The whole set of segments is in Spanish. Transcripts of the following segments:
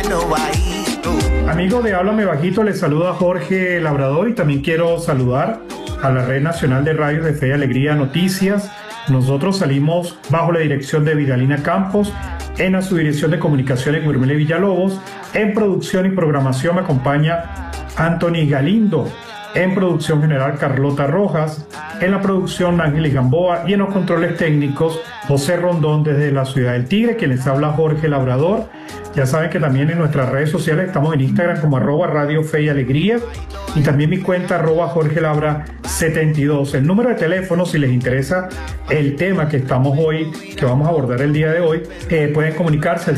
Amigo de Háblame Bajito, les saluda Jorge Labrador y también quiero saludar a la Red Nacional de Radios de Fe y Alegría Noticias. Nosotros salimos bajo la dirección de Vidalina Campos, en la subdirección de comunicaciones Guirmele Villalobos, en producción y programación me acompaña Anthony Galindo, en producción general Carlota Rojas, en la producción Ángeles Gamboa y en los controles técnicos José Rondón desde la Ciudad del Tigre, quien les habla Jorge Labrador. Ya saben que también en nuestras redes sociales estamos en Instagram como @Radio Fe y Alegría y también mi cuenta @Jorge Labra 72. El número de teléfono, si les interesa el tema que estamos hoy, que vamos a abordar el día de hoy, pueden comunicarse al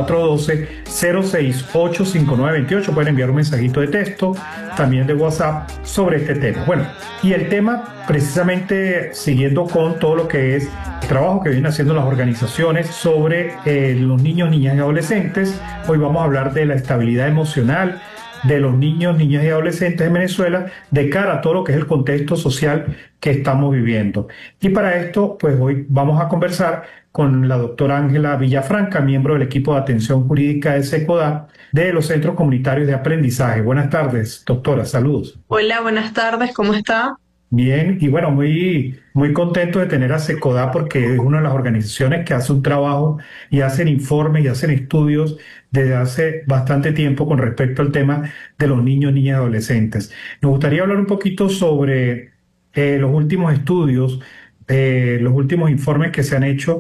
0412-068-5928. Pueden enviar un mensajito de texto, también de WhatsApp sobre este tema. Bueno, y el tema precisamente siguiendo con todo lo que es el trabajo que vienen haciendo las organizaciones sobre los niños, niñas y adolescentes. Hoy vamos a hablar de la estabilidad emocional de los niños, niñas y adolescentes en Venezuela de cara a todo lo que es el contexto social que estamos viviendo. Y para esto, pues hoy vamos a conversar con la doctora Ángela Villafranca, miembro del equipo de atención jurídica de SECODAP de los Centros Comunitarios de Aprendizaje. Buenas tardes, doctora, saludos. Hola, buenas tardes, ¿cómo está? Bien, y bueno, muy contento de tener a SECODAP porque es una de las organizaciones que hace un trabajo y hacen informes y hacen estudios desde hace bastante tiempo con respecto al tema de los niños, niñas y adolescentes. Nos gustaría hablar un poquito sobre los últimos estudios, los últimos informes que se han hecho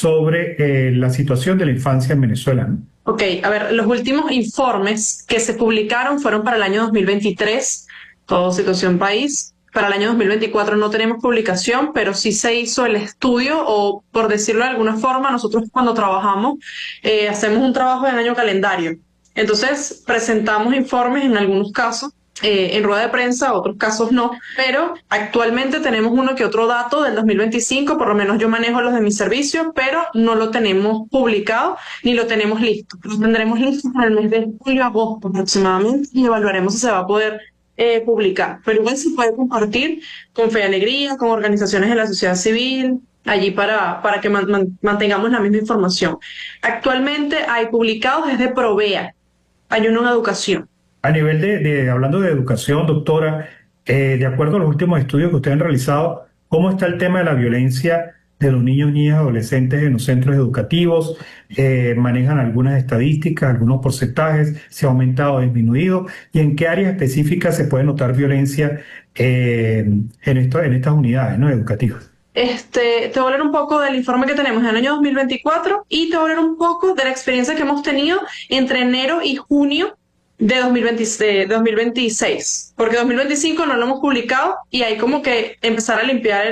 sobre la situación de la infancia en Venezuela, ¿no? Ok, a ver, los últimos informes que se publicaron fueron para el año 2023, todo situación país. Para el año 2024 no tenemos publicación, pero sí se hizo el estudio, o por decirlo de alguna forma, nosotros cuando trabajamos hacemos un trabajo en año calendario. Entonces presentamos informes en algunos casos, en rueda de prensa, otros casos no, pero actualmente tenemos uno que otro dato del 2025, por lo menos yo manejo los de mi servicio, pero no lo tenemos publicado ni lo tenemos listo. Lo tendremos listo para el mes de julio-agosto aproximadamente y evaluaremos si se va a poder publicar, pero igual se puede compartir con Fe y Alegría, con organizaciones de la sociedad civil, allí para que mantengamos la misma información. Actualmente hay publicados desde Provea, hay uno en educación. A nivel hablando de educación, doctora, de acuerdo a los últimos estudios que ustedes han realizado, ¿cómo está el tema de la violencia de los niños, niñas y adolescentes en los centros educativos? ¿Manejan algunas estadísticas, algunos porcentajes? ¿Se ha aumentado o disminuido? ¿Y en qué áreas específicas se puede notar violencia en estas unidades, ¿no?, educativas? Te voy a hablar un poco del informe que tenemos en el año 2024 y te voy a hablar un poco de la experiencia que hemos tenido entre enero y junio de 2026, porque 2025 no lo hemos publicado y hay como que empezar a limpiar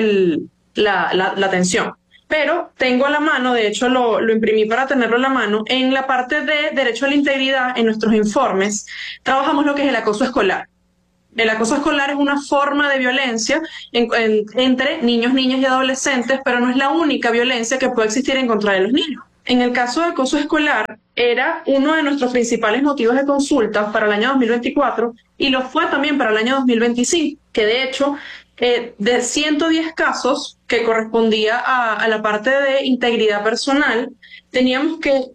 la atención. Pero tengo a la mano, de hecho lo imprimí para tenerlo a la mano, en la parte de derecho a la integridad, en nuestros informes, trabajamos lo que es el acoso escolar. El acoso escolar es una forma de violencia entre niños, niñas y adolescentes, pero no es la única violencia que puede existir en contra de los niños. En el caso de acoso escolar, era uno de nuestros principales motivos de consulta para el año 2024 y lo fue también para el año 2025, que de hecho de 110 casos que correspondía a la parte de integridad personal, teníamos que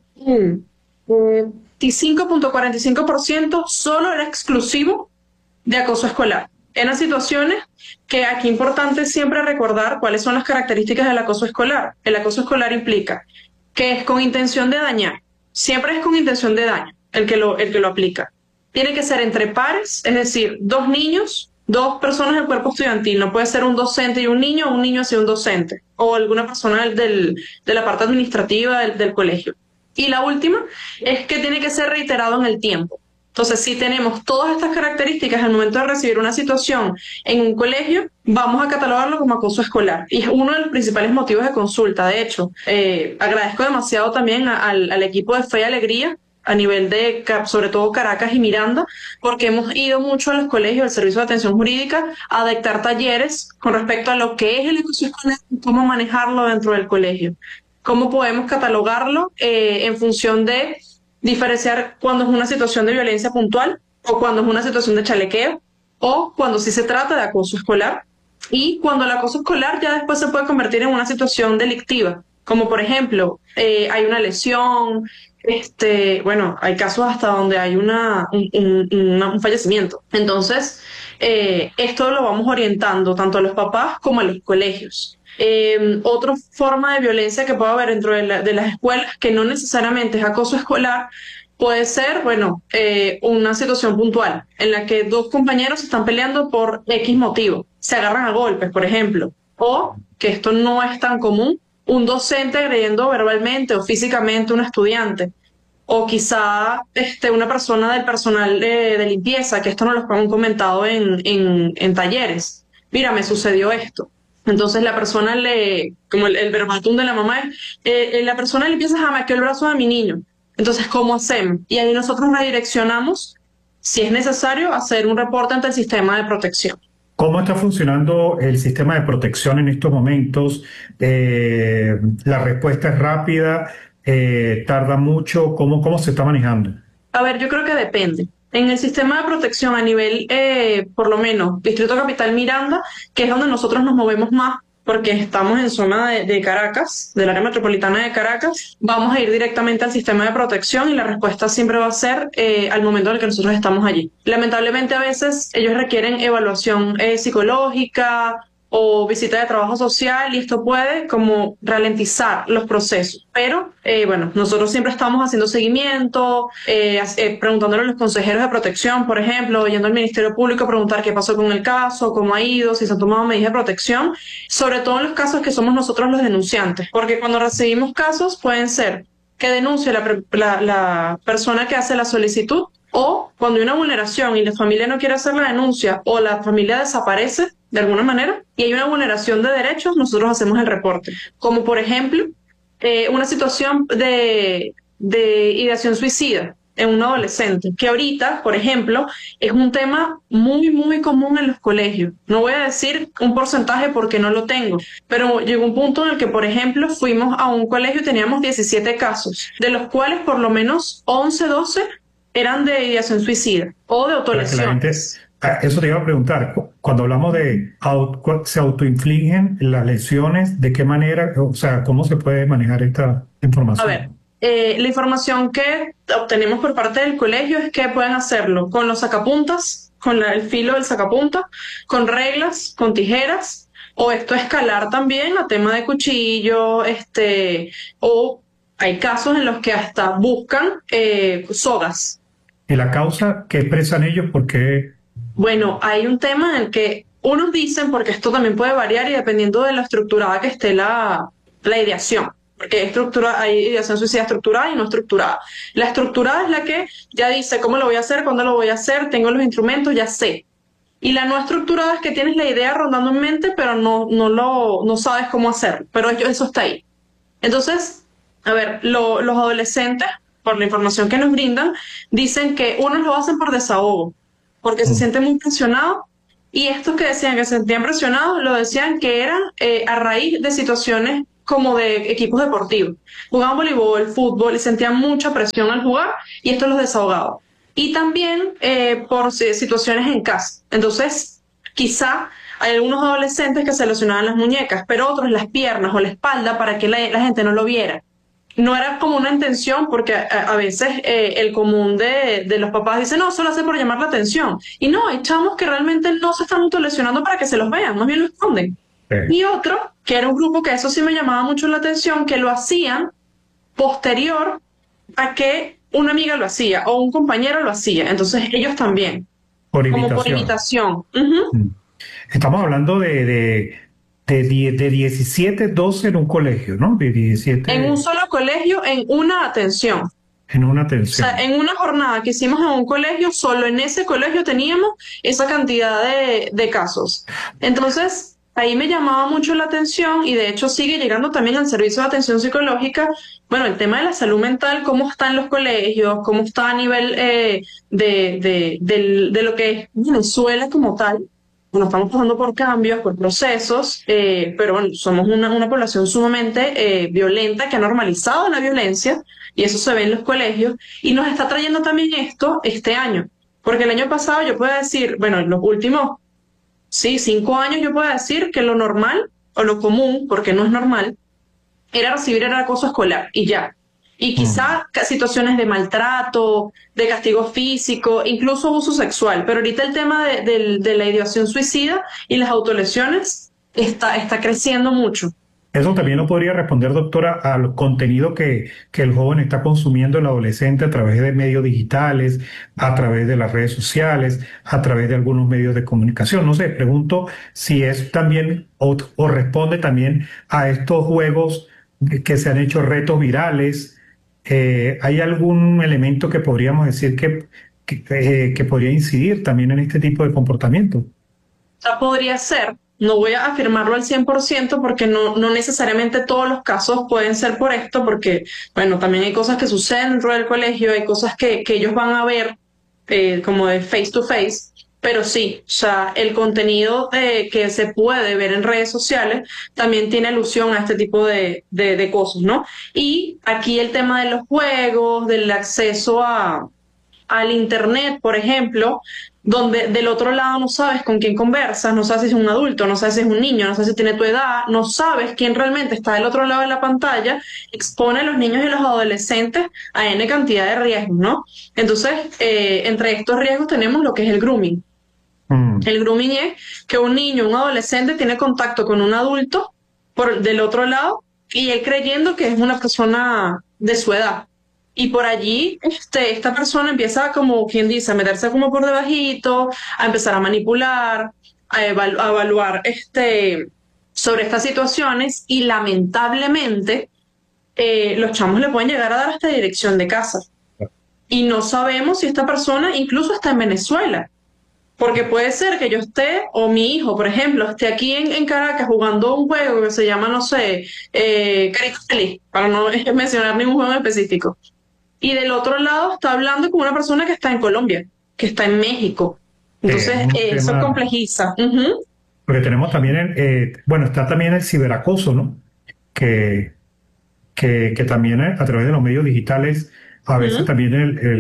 25.45% solo era exclusivo de acoso escolar. Eran situaciones que aquí es importante siempre recordar cuáles son las características del acoso escolar. El acoso escolar implica que es con intención de dañar. Siempre es con intención de daño el que lo aplica. Tiene que ser entre pares, es decir, dos niños, dos personas del cuerpo estudiantil. No puede ser un docente y un niño hacia un docente, o alguna persona de la parte administrativa del colegio. Y la última es que tiene que ser reiterado en el tiempo. Entonces, si tenemos todas estas características al momento de recibir una situación en un colegio, vamos a catalogarlo como acoso escolar. Y es uno de los principales motivos de consulta. De hecho, agradezco demasiado también al equipo de Fe y Alegría, a nivel de, sobre todo, Caracas y Miranda, porque hemos ido mucho a los colegios del Servicio de Atención Jurídica a dictar talleres con respecto a lo que es el acoso escolar y cómo manejarlo dentro del colegio. Cómo podemos catalogarlo en función de diferenciar cuando es una situación de violencia puntual o cuando es una situación de chalequeo o cuando sí se trata de acoso escolar y cuando el acoso escolar ya después se puede convertir en una situación delictiva, como por ejemplo, hay una lesión, bueno, hay casos hasta donde hay un fallecimiento. Entonces, esto lo vamos orientando tanto a los papás como a los colegios. Otra forma de violencia que puede haber dentro de las escuelas, que no necesariamente es acoso escolar, puede ser, bueno, una situación puntual en la que dos compañeros están peleando por X motivo, se agarran a golpes, por ejemplo, o que esto no es tan común, un docente agrediendo verbalmente o físicamente a un estudiante, o quizá una persona del personal de limpieza, que esto nos lo han comentado en talleres. Mira, me sucedió esto. Entonces la persona como el verbatim de la mamá es, la persona de limpieza jamaqueó el brazo de mi niño. Entonces, ¿cómo hacemos? Y ahí nosotros redireccionamos, si es necesario, hacer un reporte ante el sistema de protección. ¿Cómo está funcionando el sistema de protección en estos momentos? ¿La respuesta es rápida? ¿Tarda mucho? ¿Cómo se está manejando? A ver, yo creo que depende. En el sistema de protección a nivel, por lo menos, Distrito Capital Miranda, que es donde nosotros nos movemos más, porque estamos en zona de Caracas, del área metropolitana de Caracas, vamos a ir directamente al sistema de protección y la respuesta siempre va a ser al momento en el que nosotros estamos allí. Lamentablemente a veces ellos requieren evaluación psicológica o visita de trabajo social y esto puede como ralentizar los procesos. Pero bueno, nosotros siempre estamos haciendo seguimiento, preguntándole a los consejeros de protección, por ejemplo, yendo al Ministerio Público a preguntar qué pasó con el caso, cómo ha ido, si se han tomado medidas de protección, sobre todo en los casos que somos nosotros los denunciantes, porque cuando recibimos casos pueden ser que denuncie la persona que hace la solicitud, o cuando hay una vulneración y la familia no quiere hacer la denuncia o la familia desaparece de alguna manera y hay una vulneración de derechos, nosotros hacemos el reporte. Como por ejemplo, una situación de ideación suicida en un adolescente, que ahorita, por ejemplo, es un tema muy, muy común en los colegios. No voy a decir un porcentaje porque no lo tengo, pero llegó un punto en el que, por ejemplo, fuimos a un colegio y teníamos 17 casos, de los cuales por lo menos 11, 12 eran de ideación suicida o de autolesión. Eso te iba a preguntar, cuando hablamos de se autoinfligen las lesiones, ¿de qué manera, o sea, cómo se puede manejar esta información? A ver, la información que obtenemos por parte del colegio es que pueden hacerlo con los sacapuntas, con el filo del sacapunta, con reglas, con tijeras, o esto escalar también a tema de cuchillo, o hay casos en los que hasta buscan sogas. ¿Y la causa que expresan ellos? ¿Por qué? Bueno, hay un tema en el que unos dicen, porque esto también puede variar y dependiendo de lo estructurada que esté la ideación, porque hay ideación suicida estructurada y no estructurada. La estructurada es la que ya dice cómo lo voy a hacer, cuándo lo voy a hacer, tengo los instrumentos, ya sé. Y la no estructurada es que tienes la idea rondando en mente, pero no sabes cómo hacerlo, pero eso está ahí. Entonces, a ver, los adolescentes, por la información que nos brindan, dicen que unos lo hacen por desahogo, porque se sienten muy presionados, y estos que decían que se sentían presionados, lo decían que eran a raíz de situaciones como de equipos deportivos. Jugaban voleibol, fútbol, y sentían mucha presión al jugar, y esto los desahogaba. Y también por situaciones en casa. Entonces, quizá hay algunos adolescentes que se lesionaban las muñecas, pero otros las piernas o la espalda para que la gente no lo viera. No era como una intención, porque a veces el común de los papás dice, no, solo hace por llamar la atención. Y no, hay chamos que realmente no se están autolesionando para que se los vean, más bien lo esconden. Y otro, que era un grupo que eso sí me llamaba mucho la atención, que lo hacían posterior a que una amiga lo hacía o un compañero lo hacía. Entonces ellos también. Por Como imitación. por imitación. Uh-huh. Estamos hablando de 17, 12 en un colegio, ¿no? De 17... En un solo colegio, en una atención. En una atención. O sea, en una jornada que hicimos en un colegio, solo en ese colegio teníamos esa cantidad de casos. Entonces, ahí me llamaba mucho la atención y de hecho sigue llegando también al servicio de atención psicológica. Bueno, el tema de la salud mental, cómo está en los colegios, cómo está a nivel de lo que es Venezuela como tal. Bueno, estamos pasando por cambios, por procesos, pero bueno, somos una población sumamente violenta que ha normalizado la violencia y eso se ve en los colegios y nos está trayendo también esto este año. Porque el año pasado yo puedo decir, bueno, en los últimos 5 años yo puedo decir que lo normal o lo común, porque no es normal, era acoso escolar y ya. Y quizá situaciones de maltrato, de castigo físico, incluso abuso sexual. Pero ahorita el tema de la ideación suicida y las autolesiones está creciendo mucho. Eso también lo podría responder, doctora, al contenido que el joven está consumiendo, el adolescente, a través de medios digitales, a través de las redes sociales, a través de algunos medios de comunicación. No sé, pregunto si es también o responde también a estos juegos que se han hecho retos virales. ¿Hay algún elemento que podríamos decir que podría incidir también en este tipo de comportamiento? Sea, podría ser, no voy a afirmarlo al 100% porque no necesariamente todos los casos pueden ser por esto, porque, bueno, también hay cosas que suceden dentro del colegio, hay cosas que ellos van a ver como de face to face, pero sí, o sea, el contenido que se puede ver en redes sociales también tiene alusión a este tipo de cosas, ¿no? Y aquí el tema de los juegos, del acceso al internet, por ejemplo, donde del otro lado no sabes con quién conversas, no sabes si es un adulto, no sabes si es un niño, no sabes si tiene tu edad, no sabes quién realmente está del otro lado de la pantalla, expone a los niños y los adolescentes a N cantidad de riesgos, ¿no? Entonces, entre estos riesgos tenemos lo que es el grooming. El grooming es que un niño, un adolescente tiene contacto con un adulto del otro lado y él creyendo que es una persona de su edad. Y por allí, esta persona empieza, como quien dice, a meterse como por debajito, a empezar a manipular, a evaluar sobre estas situaciones y lamentablemente los chamos le pueden llegar a dar hasta dirección de casa. Y no sabemos si esta persona incluso está en Venezuela. Porque puede ser que yo esté, o mi hijo, por ejemplo, esté aquí en Caracas jugando un juego que se llama, no sé, Carito Feliz, para no mencionar ningún juego en específico. Y del otro lado está hablando con una persona que está en Colombia, que está en México. Entonces, eso complejiza. Porque tenemos también, bueno, está también el ciberacoso, ¿no? Que, que también a través de los medios digitales, a veces también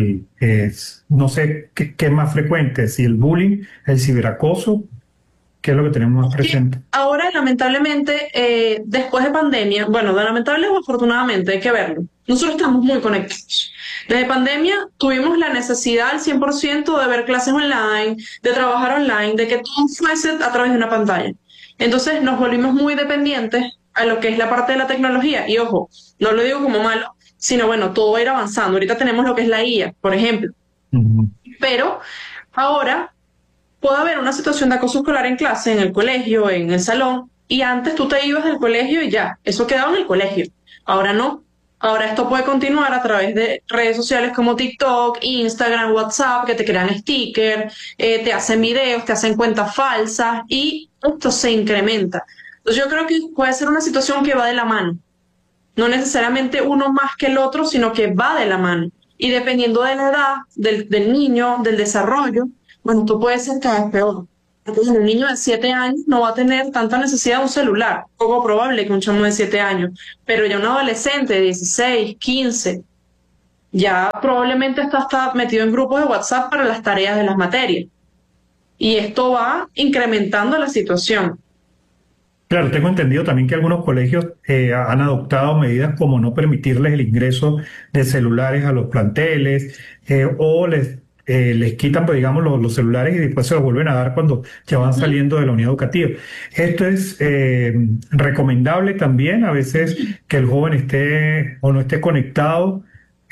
no sé qué es más frecuente, si el bullying, el ciberacoso, ¿qué es lo que tenemos más presente? Ahora, lamentablemente, después de pandemia, bueno, de lamentable o afortunadamente, hay que verlo. Nosotros estamos muy conectados. Desde pandemia tuvimos la necesidad al 100% de ver clases online, de trabajar online, de que todo fuese a través de una pantalla. Entonces nos volvimos muy dependientes a lo que es la parte de la tecnología. Y ojo, no lo digo como malo, sino bueno, todo va a ir avanzando. Ahorita tenemos lo que es la IA, por ejemplo. Pero ahora puede haber una situación de acoso escolar en clase, en el colegio, en el salón, y antes tú te ibas del colegio y ya, eso quedaba en el colegio. Ahora no. Ahora esto puede continuar a través de redes sociales como TikTok, Instagram, WhatsApp, que te crean stickers, te hacen videos, te hacen cuentas falsas y esto se incrementa. Entonces yo creo que puede ser una situación que va de la mano. No necesariamente uno más que el otro, sino que va de la mano. Y dependiendo de la edad del niño, del desarrollo, bueno, esto puede ser cada vez peor. Entonces, un niño de 7 años no va a tener tanta necesidad de un celular. Poco probable que un chamo de 7 años. Pero ya un adolescente de 16, 15, ya probablemente está metido en grupos de WhatsApp para las tareas de las materias. Y esto va incrementando la situación. Claro, tengo entendido también que algunos colegios han adoptado medidas como no permitirles el ingreso de celulares a los planteles o les quitan, pues, digamos, los celulares y después se los vuelven a dar cuando ya van saliendo de la unidad educativa. Esto es recomendable también, a veces que el joven esté o no esté conectado,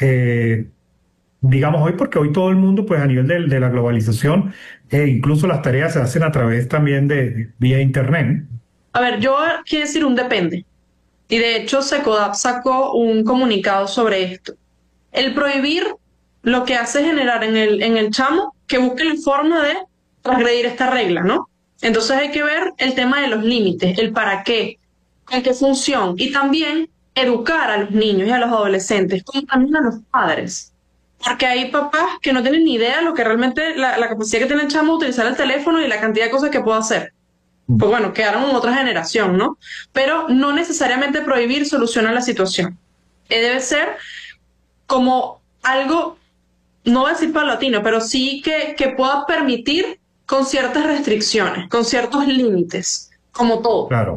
digamos hoy, porque hoy todo el mundo, pues a nivel de la globalización, incluso las tareas se hacen a través también de vía internet. A ver, yo quiero decir un depende. Y de hecho, Secodap sacó un comunicado sobre esto. El prohibir lo que hace es generar en el chamo que busque la forma de transgredir esta regla, ¿no? Entonces hay que ver el tema de los límites, el para qué, con qué función, y también educar a los niños y a los adolescentes, como también a los padres. Porque hay papás que no tienen ni idea de lo que realmente, la capacidad que tiene el chamo de utilizar el teléfono y la cantidad de cosas que puede hacer. Pues bueno, quedaron en otra generación, ¿no? Pero no necesariamente prohibir soluciona la situación. Debe ser como algo, no voy a decir paulatino, pero sí que pueda permitir con ciertas restricciones, con ciertos límites, como todo. Claro.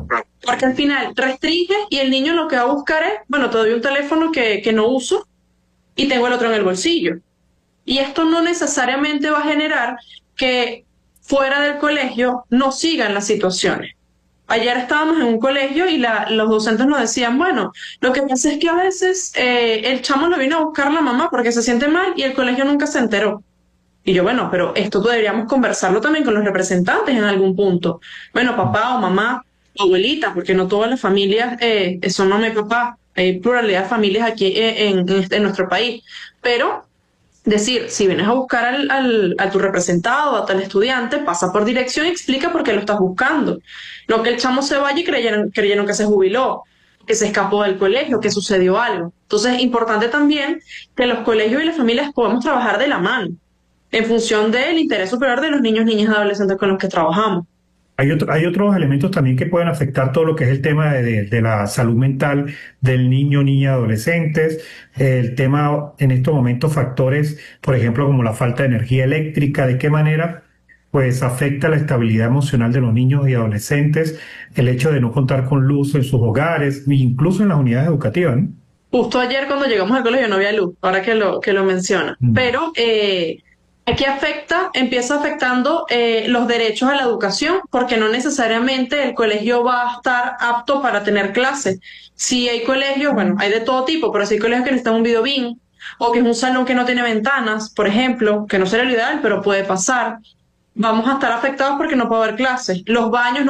Porque al final restringe y el niño lo que va a buscar es, bueno, te doy un teléfono que no uso y tengo el otro en el bolsillo. Y esto no necesariamente va a generar que fuera del colegio no sigan las situaciones. Ayer estábamos en un colegio y los docentes nos decían, bueno, lo que pasa es que a veces el chamo lo vino a buscar la mamá porque se siente mal y el colegio nunca se enteró. Y yo, bueno, pero esto deberíamos conversarlo también con los representantes en algún punto. Bueno, papá o mamá, abuelita, porque no todas las familias son mamá y papá. Hay pluralidad de familias aquí en nuestro país. Pero decir, si vienes a buscar a tu representado, a tal estudiante, pasa por dirección y explica por qué lo estás buscando. No que el chamo se vaya y creyeron que se jubiló, que se escapó del colegio, que sucedió algo. Entonces es importante también que los colegios y las familias podamos trabajar de la mano en función del interés superior de los niños, niñas y adolescentes con los que trabajamos. Hay otros elementos también que pueden afectar todo lo que es el tema de la salud mental del niño, niña, adolescentes. El tema en estos momentos, factores, por ejemplo, como la falta de energía eléctrica, de qué manera pues afecta la estabilidad emocional de los niños y adolescentes, el hecho de no contar con luz en sus hogares, incluso en las unidades educativas, ¿no? Justo ayer cuando llegamos al colegio no había luz, ahora que lo menciona. Mm. Pero aquí empieza afectando los derechos a la educación, porque no necesariamente el colegio va a estar apto para tener clases. Si hay colegios, bueno, hay de todo tipo, pero si hay colegios que necesitan un videobeam, o que es un salón que no tiene ventanas, por ejemplo, que no sería lo ideal, pero puede pasar, vamos a estar afectados porque no puede haber clases. Los baños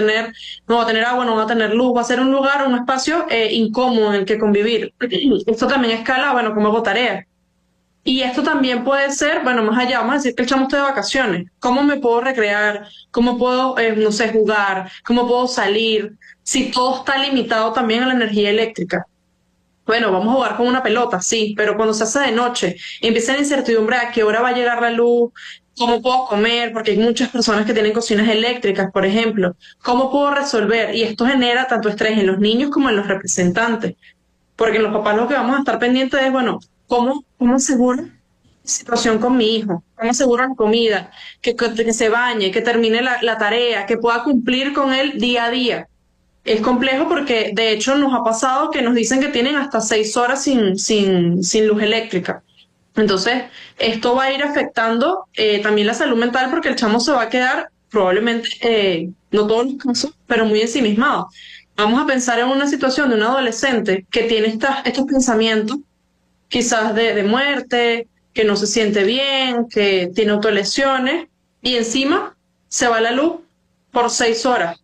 no van a tener agua, no van a tener luz, va a ser un lugar, un espacio incómodo en el que convivir. Esto también escala, bueno, como hago tareas. Y esto también puede ser, bueno, más allá, vamos a decir que el chamo está de vacaciones. ¿Cómo me puedo recrear? ¿Cómo puedo, no sé, jugar? ¿Cómo puedo salir? Si todo está limitado también a la energía eléctrica. Bueno, vamos a jugar con una pelota, sí, pero cuando se hace de noche, empieza la incertidumbre a qué hora va a llegar la luz, cómo puedo comer, porque hay muchas personas que tienen cocinas eléctricas, por ejemplo. ¿Cómo puedo resolver? Y esto genera tanto estrés en los niños como en los representantes. Porque los papás lo que vamos a estar pendientes es, bueno, ¿cómo aseguro la situación con mi hijo? ¿Cómo aseguro la comida? Que se bañe, que termine la tarea, que pueda cumplir con él día a día. Es complejo porque de hecho nos ha pasado que nos dicen que tienen hasta 6 horas sin luz eléctrica. Entonces, esto va a ir afectando también la salud mental porque el chamo se va a quedar probablemente, no todos los casos, pero muy ensimismado. Vamos a pensar en una situación de un adolescente que tiene estos pensamientos, quizás de muerte, que no se siente bien, que tiene autolesiones, y encima se va la luz por 6 horas.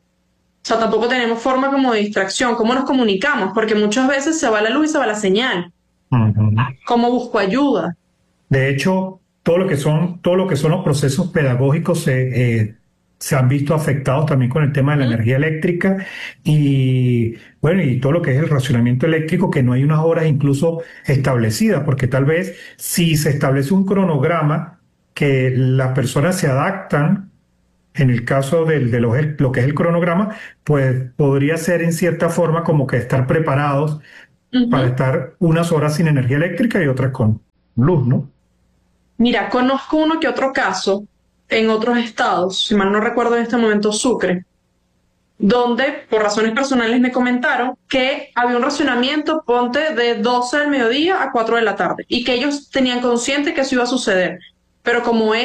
O sea, tampoco tenemos forma como de distracción. ¿Cómo nos comunicamos? Porque muchas veces se va la luz y se va la señal. Ujú. ¿Cómo busco ayuda? De hecho, todo lo que son los procesos pedagógicos se han visto afectados también con el tema de la ¿Mm? energía eléctrica y bueno, y todo lo que es el racionamiento eléctrico, que no hay unas horas incluso establecidas, porque tal vez si se establece un cronograma que las personas se adaptan, en el caso lo que es el cronograma, pues podría ser en cierta forma como que estar preparados para Ujú. estar unas horas sin energía eléctrica y otras con luz, ¿no? Mira, conozco uno que otro caso en otros estados, si mal no recuerdo en este momento Sucre, donde por razones personales me comentaron que había un racionamiento, ponte, de 12 del mediodía a 4 de la tarde, y que ellos tenían consciente que eso iba a suceder. Pero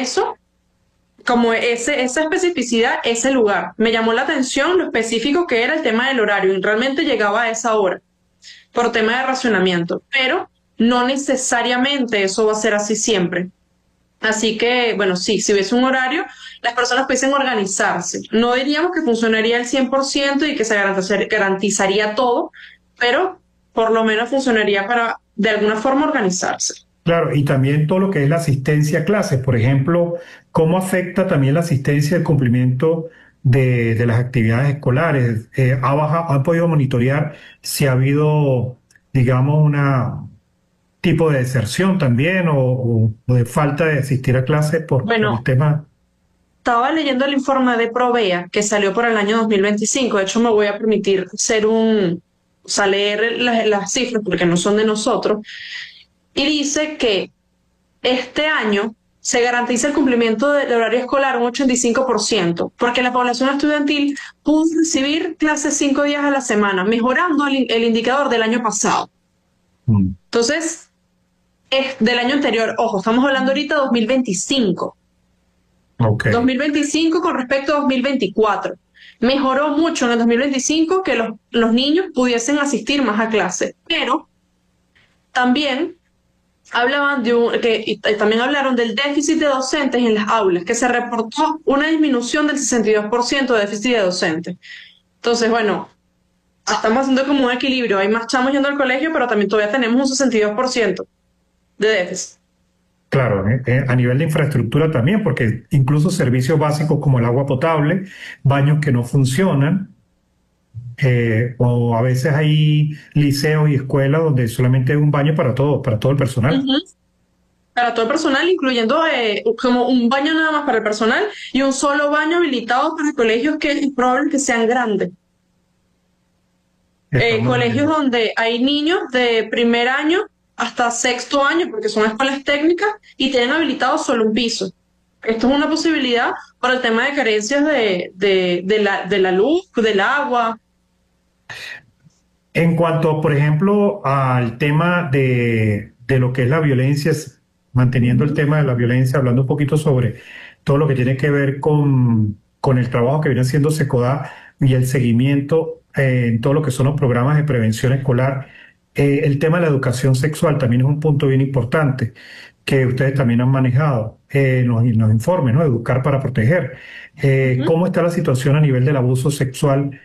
esa especificidad, ese lugar, me llamó la atención lo específico que era el tema del horario, y realmente llegaba a esa hora, por tema de racionamiento, pero no necesariamente eso va a ser así siempre. Así que, bueno, sí, si hubiese un horario, las personas pudiesen organizarse. No diríamos que funcionaría al 100% y que se garantizaría todo, pero por lo menos funcionaría para, de alguna forma, organizarse. Claro, y también todo lo que es la asistencia a clases, por ejemplo, cómo afecta también la asistencia al cumplimiento de las actividades escolares. ¿Ha podido monitorear si ha habido, digamos, una tipo de deserción también o de falta de asistir a clases por el Bueno, tema? estaba leyendo el informe de Provea que salió por el año 2025. De hecho, me voy a permitir o sea, leer las cifras porque no son de nosotros. Y dice que este año se garantiza el cumplimiento del horario escolar un 85%, porque la población estudiantil pudo recibir clases 5 días a la semana, mejorando el indicador del año pasado. Entonces, es del año anterior, ojo, estamos hablando ahorita de 2025. Okay. 2025 con respecto a 2024. Mejoró mucho en el 2025 que los niños pudiesen asistir más a clase, pero también hablaban también hablaron del déficit de docentes en las aulas, que se reportó una disminución del 62% de déficit de docentes. Entonces, bueno, estamos haciendo como un equilibrio. Hay más chamos yendo al colegio, pero también todavía tenemos un 62% de déficit. Claro, a nivel de infraestructura también, porque incluso servicios básicos como el agua potable, baños que no funcionan, o a veces hay liceos y escuelas donde solamente hay un baño para todo el personal. Para todo el personal, incluyendo como un baño nada más para el personal y un solo baño habilitado para colegios que es probable que sean grandes. Colegios donde hay niños de primer año hasta sexto año, porque son escuelas técnicas, y tienen habilitado solo un piso. Esto es una posibilidad por el tema de carencias de la luz, del agua. En cuanto, por ejemplo, al tema de lo que es la violencia, manteniendo el tema de la violencia, hablando un poquito sobre todo lo que tiene que ver con el trabajo que viene haciendo SECODA y el seguimiento en todo lo que son los programas de prevención escolar, el tema de la educación sexual también es un punto bien importante que ustedes también han manejado, nos informen, ¿no? Educar para proteger. ¿Cómo está la situación a nivel del abuso sexual?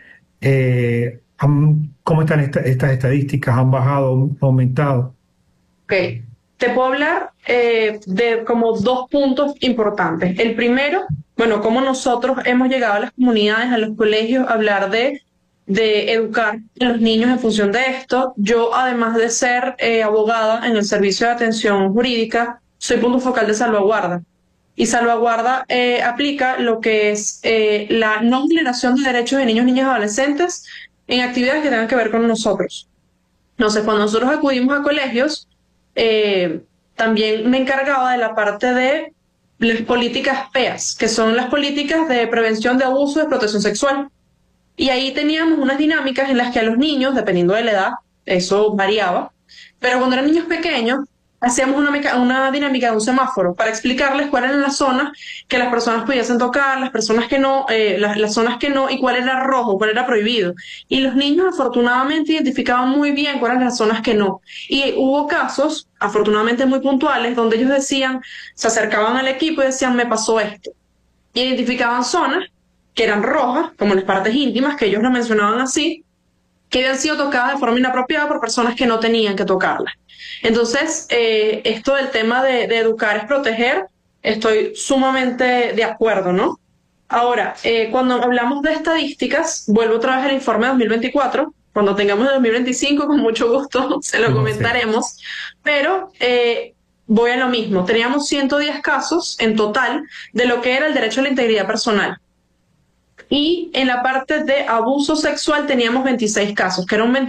¿Cómo están estas estadísticas? ¿Han bajado, han aumentado? Ok, te puedo hablar de como 2 puntos importantes. El primero, bueno, cómo nosotros hemos llegado a las comunidades, a los colegios, a hablar de educar a los niños en función de esto. Yo, además de ser abogada en el Servicio de Atención Jurídica, soy punto focal de Salvaguarda. Y Salvaguarda aplica lo que es la no vulneración de derechos de niños, niñas y adolescentes en actividades que tengan que ver con nosotros. Entonces, cuando nosotros acudimos a colegios, también me encargaba de la parte de las políticas PEAS, que son las políticas de prevención de abuso y de protección sexual. Y ahí teníamos unas dinámicas en las que a los niños, dependiendo de la edad, eso variaba, pero cuando eran niños pequeños, hacíamos una dinámica de un semáforo para explicarles cuáles eran las zonas que las personas pudiesen tocar, las personas que no, las zonas que no, y cuál era rojo, cuál era prohibido. Y los niños afortunadamente identificaban muy bien cuáles eran las zonas que no. Y hubo casos, afortunadamente muy puntuales, donde ellos decían, se acercaban al equipo y decían, me pasó esto. Y identificaban zonas que eran rojas, como las partes íntimas, que ellos lo mencionaban así, que habían sido tocadas de forma inapropiada por personas que no tenían que tocarlas. Entonces, esto del tema de educar es proteger, estoy sumamente de acuerdo, ¿no? Ahora, cuando hablamos de estadísticas, vuelvo otra vez al informe de 2024, cuando tengamos el 2025, con mucho gusto se lo comentaremos, pero voy a lo mismo, teníamos 110 casos en total de lo que era el derecho a la integridad personal. Y en la parte de abuso sexual teníamos 26 casos, que era un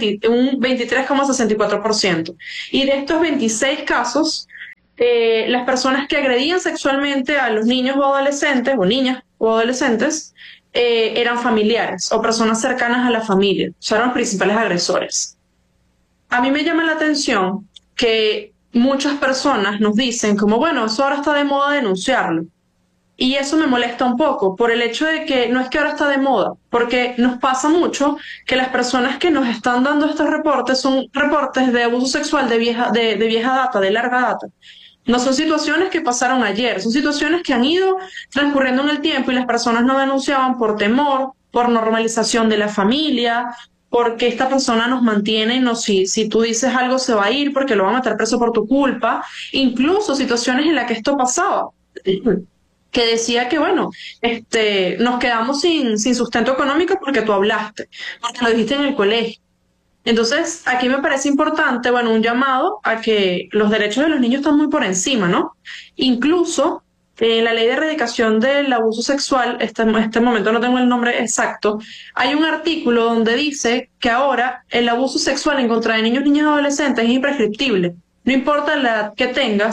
23,64%. Y de estos 26 casos, las personas que agredían sexualmente a los niños o adolescentes, o niñas o adolescentes, eran familiares o personas cercanas a la familia. O sea, eran los principales agresores. A mí me llama la atención que muchas personas nos dicen como, bueno, eso ahora está de moda denunciarlo. Y eso me molesta un poco por el hecho de que no es que ahora está de moda, porque nos pasa mucho que las personas que nos están dando estos reportes son reportes de abuso sexual de vieja data, de larga data. No son situaciones que pasaron ayer, son situaciones que han ido transcurriendo en el tiempo y las personas no denunciaban por temor, por normalización de la familia, porque esta persona nos mantiene, no, si tú dices algo se va a ir porque lo va a meter preso por tu culpa, incluso situaciones en las que esto pasaba. Que decía que, bueno, nos quedamos sin sustento económico porque tú hablaste, porque lo dijiste en el colegio. Entonces, aquí me parece importante, bueno, un llamado a que los derechos de los niños están muy por encima, ¿no? Incluso en la ley de erradicación del abuso sexual, en este momento no tengo el nombre exacto, hay un artículo donde dice que ahora el abuso sexual en contra de niños, niñas y adolescentes es imprescriptible. No importa la edad que tengas,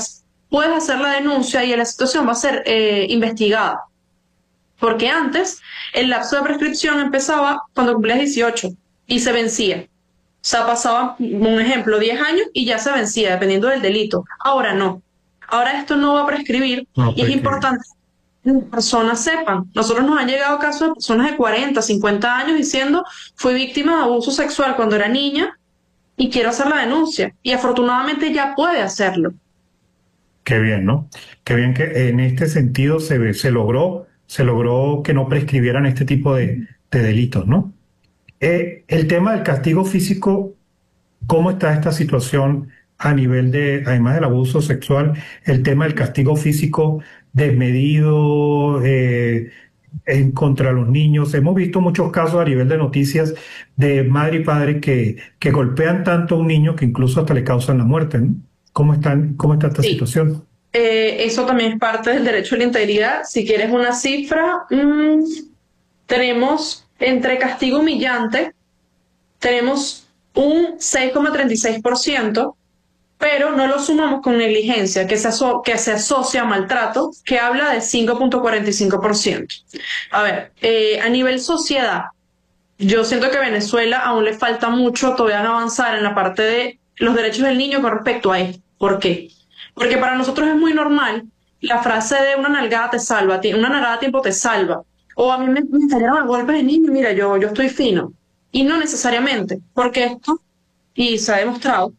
puedes hacer la denuncia y la situación va a ser investigada. Porque antes el lapso de prescripción empezaba cuando cumplías 18 y se vencía. O sea, pasaba, un ejemplo, 10 años y ya se vencía, dependiendo del delito. Ahora no. Ahora esto no va a prescribir No, y es pues que importante que las personas sepan. Nosotros nos han llegado casos de personas de 40, 50 años diciendo, fui víctima de abuso sexual cuando era niña y quiero hacer la denuncia. Y afortunadamente ya puede hacerlo. qué bien, ¿no? Qué bien que en este sentido se logró que no prescribieran este tipo de delitos, ¿no? El tema del castigo físico, ¿cómo está esta situación a nivel de, además del abuso sexual, el tema del castigo físico desmedido en contra los niños? Hemos visto muchos casos a nivel de noticias de madre y padre que golpean tanto a un niño que incluso hasta le causan la muerte, ¿no? Cómo está esta Sí, situación? eso también es parte del derecho a la integridad. Si quieres una cifra, tenemos entre castigo humillante, tenemos un 6,36%, pero no lo sumamos con negligencia, que se asocia a maltrato, que habla de 5,45%. A ver, a nivel sociedad, yo siento que a Venezuela aún le falta mucho todavía no avanzar en la parte de los derechos del niño con respecto a esto. ¿Por qué? Porque para nosotros es muy normal la frase de una nalgada te salva, una nalgada a tiempo te salva. O a mí me cayeron a golpes de niño, mira, yo estoy fino. Y no necesariamente, porque esto, y se ha demostrado,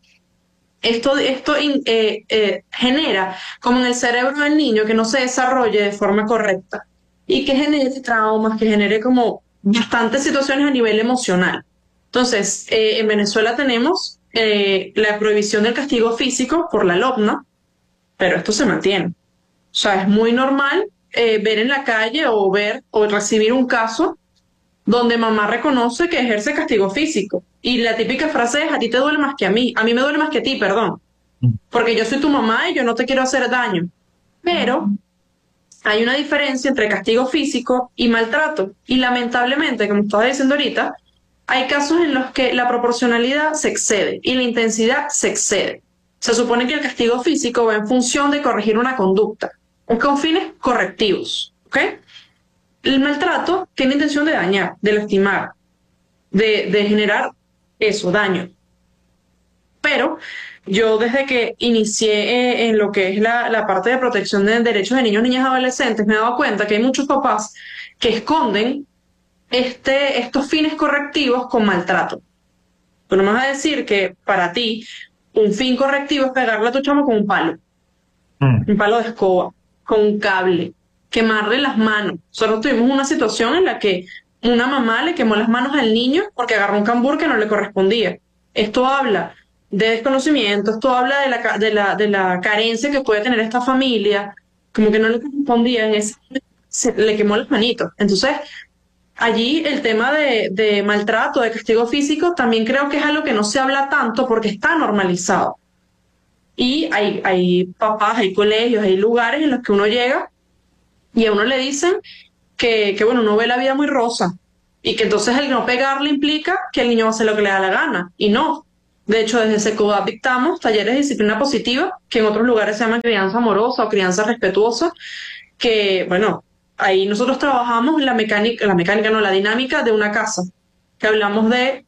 esto genera como en el cerebro del niño que no se desarrolle de forma correcta y que genere traumas, que genere como bastantes situaciones a nivel emocional. Entonces, en Venezuela tenemos la prohibición del castigo físico por la LOPNA, pero esto se mantiene. O sea, es muy normal ver en la calle o ver o recibir un caso donde mamá reconoce que ejerce castigo físico. Y la típica frase es, a ti te duele más que a mí me duele más que a ti, perdón, porque yo soy tu mamá y yo no te quiero hacer daño. Pero hay una diferencia entre castigo físico y maltrato. Y lamentablemente, como estaba diciendo ahorita, hay casos en los que la proporcionalidad se excede y la intensidad se excede. Se supone que el castigo físico va en función de corregir una conducta, es con fines correctivos, ¿ok? El maltrato tiene intención de dañar, de lastimar, de generar eso, daño. Pero yo desde que inicié en lo que es la parte de protección de derechos de niños, niñas y adolescentes, me he dado cuenta que hay muchos papás que esconden estos fines correctivos con maltrato. Pero no me vas a decir que para ti un fin correctivo es pegarle a tu chamo con Mm. un palo de escoba, con un cable, quemarle las manos. Nosotros tuvimos una situación en la que una mamá le quemó las manos al niño porque agarró un cambur que no le correspondía. Esto habla de desconocimiento, esto habla de la carencia que puede tener esta familia, como que no le correspondía, se le quemó las manitos. Entonces, allí el tema de maltrato, de castigo físico, también creo que es algo que no se habla tanto porque está normalizado. Y hay papás, hay colegios, hay lugares en los que uno llega y a uno le dicen que bueno, uno ve la vida muy rosa y que entonces el no pegarle implica que el niño va a hacer lo que le da la gana. Y no. De hecho, desde Secudap dictamos talleres de disciplina positiva, que en otros lugares se llaman crianza amorosa o crianza respetuosa, que bueno, ahí nosotros trabajamos la dinámica de una casa, que hablamos de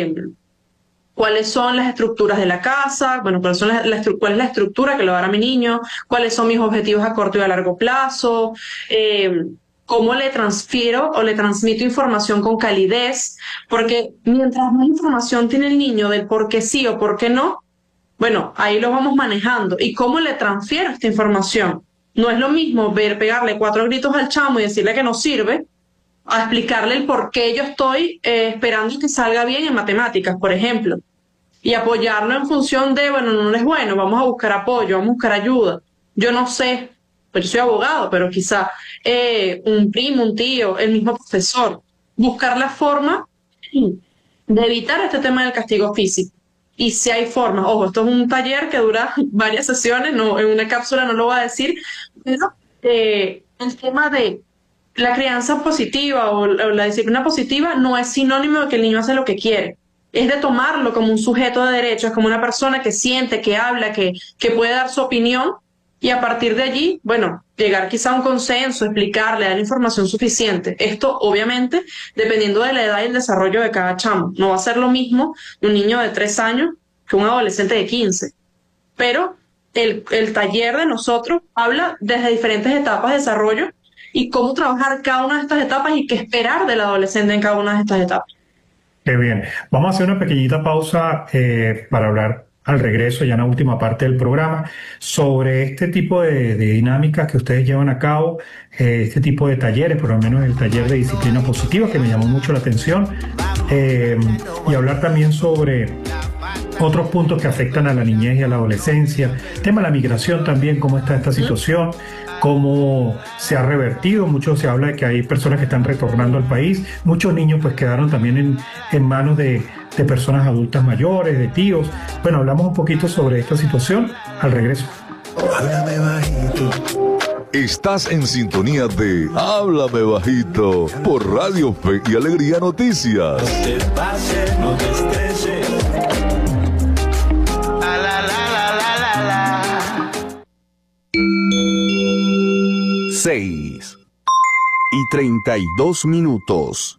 cuáles son las estructuras de la casa, bueno, cuál es la estructura que le va a dar a mi niño, cuáles son mis objetivos a corto y a largo plazo, cómo le transfiero o le transmito información con calidez, porque mientras más información tiene el niño del por qué sí o por qué no, bueno, ahí lo vamos manejando. ¿Y cómo le transfiero esta información? No es lo mismo pegarle 4 gritos al chamo y decirle que no sirve, a explicarle el por qué yo estoy esperando que salga bien en matemáticas, por ejemplo, y apoyarlo en función de, bueno, no es bueno, vamos a buscar apoyo, vamos a buscar ayuda. Yo no sé, pues yo soy abogado, pero quizá un primo, un tío, el mismo profesor, buscar la forma de evitar este tema del castigo físico. Y si hay formas, ojo, esto es un taller que dura varias sesiones, no, en una cápsula no lo voy a decir, pero el tema de la crianza positiva o la disciplina positiva no es sinónimo de que el niño hace lo que quiere. Es de tomarlo como un sujeto de derechos, como una persona que siente, que habla, que puede dar su opinión y a partir de allí, bueno, llegar quizá a un consenso, explicarle, dar información suficiente. Esto, obviamente, dependiendo de la edad y el desarrollo de cada chamo. No va a ser lo mismo un niño de 3 años que un adolescente de 15. Pero el taller de nosotros habla desde diferentes etapas de desarrollo y cómo trabajar cada una de estas etapas y qué esperar del adolescente en cada una de estas etapas. Qué bien. Vamos a hacer una pequeñita pausa para hablar al regreso, ya en la última parte del programa, sobre este tipo de dinámicas que ustedes llevan a cabo, este tipo de talleres, por lo menos el taller de disciplina positiva, que me llamó mucho la atención, y hablar también sobre otros puntos que afectan a la niñez y a la adolescencia, el tema de la migración también, cómo está esta situación, cómo se ha revertido. Mucho se habla de que hay personas que están retornando al país, muchos niños pues quedaron también en manos de personas adultas mayores, de tíos. Bueno, hablamos un poquito sobre esta situación al regreso. Háblame bajito. Estás en sintonía de Háblame Bajito por Radio Fe y Alegría Noticias. No te pases, no te estreses. 6:32.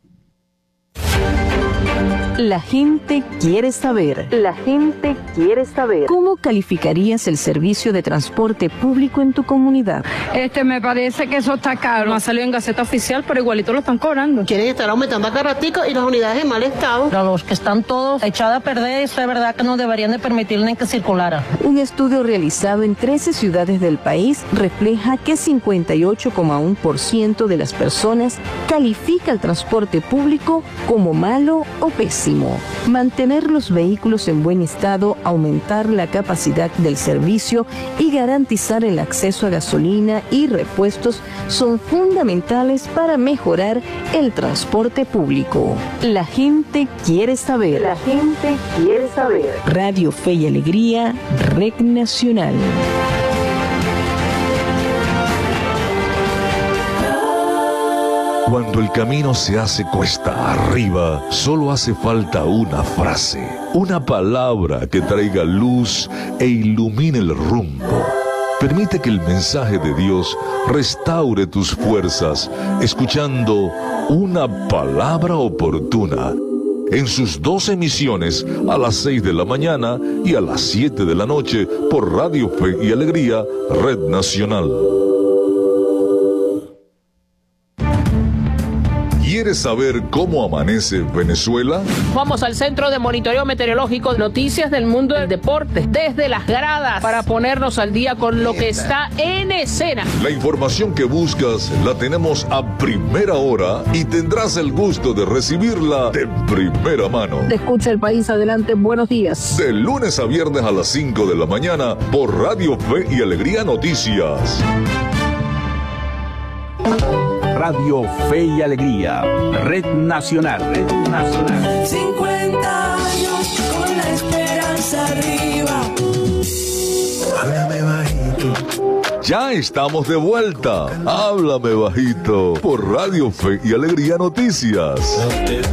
La gente quiere saber. La gente quiere saber. ¿Cómo calificarías el servicio de transporte público en tu comunidad? Me parece que eso está caro. No ha salido en Gaceta Oficial, pero igualito lo están cobrando. Quieren estar aumentando acá ratico y las unidades en mal estado. Pero los que están todos echados a perder, eso es verdad que no deberían de permitirle que circulara. Un estudio realizado en 13 ciudades del país refleja que 58,1% de las personas califica el transporte público como malo o pésimo. Mantener los vehículos en buen estado, aumentar la capacidad del servicio y garantizar el acceso a gasolina y repuestos son fundamentales para mejorar el transporte público. La gente quiere saber. La gente quiere saber. Radio Fe y Alegría, Red Nacional. Cuando el camino se hace cuesta arriba, solo hace falta una frase, una palabra que traiga luz e ilumine el rumbo. Permite que el mensaje de Dios restaure tus fuerzas, escuchando una palabra oportuna. En sus 2 emisiones, a las 6 de la mañana y a las 7 de la noche, por Radio Fe y Alegría, Red Nacional. ¿Quieres saber cómo amanece Venezuela? Vamos al Centro de Monitoreo Meteorológico, noticias del mundo del deporte, desde las gradas, para ponernos al día con lo que está en escena. La información que buscas la tenemos a primera hora y tendrás el gusto de recibirla de primera mano. Te escucha el país, adelante, buenos días. De lunes a viernes a las 5 de la mañana por Radio Fe y Alegría Noticias. Radio Fe y Alegría, Red Nacional. Red Nacional. 50 años con la esperanza arriba. Háblame bajito. Ya estamos de vuelta. Háblame Bajito por Radio Fe y Alegría Noticias. No te